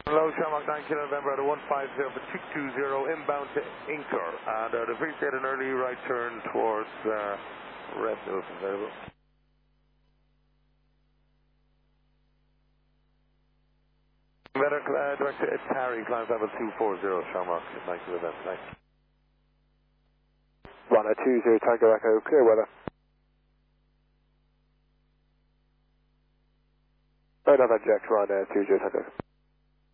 Hello, Shamrock 9 Kilo November at 150 for 220 inbound to Inker. And the free state an early right turn towards Red Hills available. Better direct to Terry, climb level 240, Shamrock 9 Kilo November. Thanks. 1020 Tango Echo, clear weather. Another jet, Ryanair 20 Tango.